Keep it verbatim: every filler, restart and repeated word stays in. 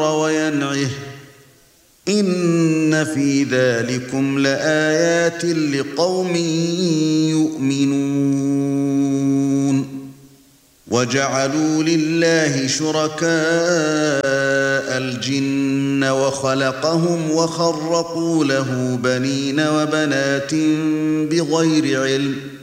وينعه إن في ذلكم لآيات لقوم يؤمنون وجعلوا لله شركاء الجن وخلقهم وخرقوا له بنين وبنات بغير علم